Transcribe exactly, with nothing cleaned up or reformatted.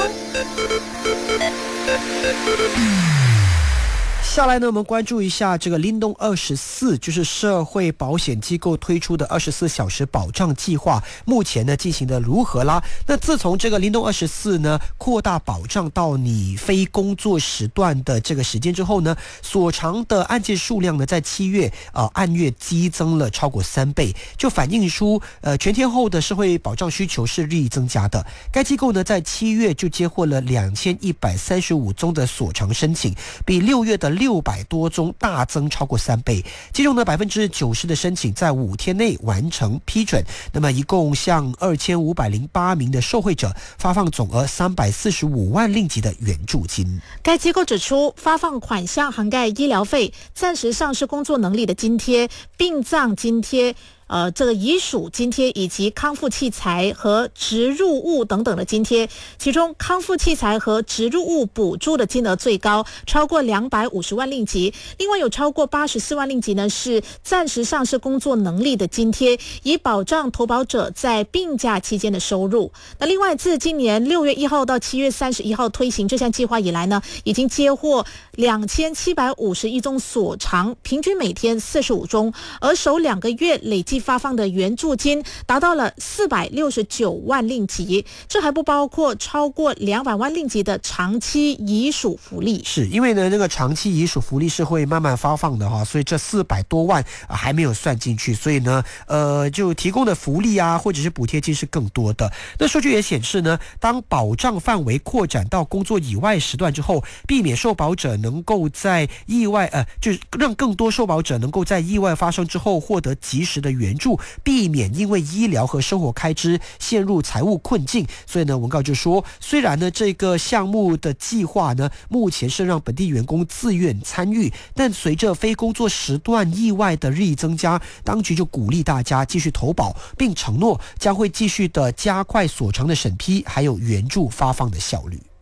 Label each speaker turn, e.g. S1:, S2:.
S1: 下来呢，我们关注一下这个林动二十四，就是社会保险机构推出的二十四小时保障计划，目前呢进行的如何啦？那自从这个林动二十四呢扩大保障到你非工作时段的这个时间之后呢，所偿的案件数量呢在七月呃按月激增了超过三倍，就反映出呃全天候的社会保障需求是日益增加的。该机构呢在七月就接获了两千一百三十五宗的所偿申请，比六月的六百多宗大增超过三倍，其中呢百分之九十的申请在五天内完成批准。那么一共向二千五百零八名的受惠者发放总额三百四十五万令吉的援助金。
S2: 该机构指出，发放款项涵盖医疗费、暂时丧失工作能力的津贴、殡葬津贴。呃，这个遗属津贴以及康复器材和植入物等等的津贴，其中康复器材和植入物补助的金额最高，超过两百五十万令吉。另外有超过八十四万令吉呢是暂时丧失工作能力的津贴，以保障投保者在病假期间的收入。那另外自今年六月一号到七月三十一号推行这项计划以来呢，已经接获两千七百五十一宗所偿，平均每天四十五宗，而首两个月累计发放的援助金达到了四百六十九万令吉，这还不包括超过两百万令吉的长期遗属福利。
S1: 是因为呢，那个长期遗属福利是会慢慢发放的哈，所以这四百多万、呃、还没有算进去，所以呢，呃，就提供的福利啊，或者是补贴金是更多的。那数据也显示呢，当保障范围扩展到工作以外时段之后，避免受保者能够在意外呃，就是让更多受保者能够在意外发生之后获得及时的援助，避免因为医疗和生活开支陷入财务困境。所以呢，文告就说，虽然呢这个项目的计划呢目前是让本地员工自愿参与，但随着非工作时段意外的日益增加，当局就鼓励大家继续投保，并承诺将会继续的加快所偿的审批还有援助发放的效率。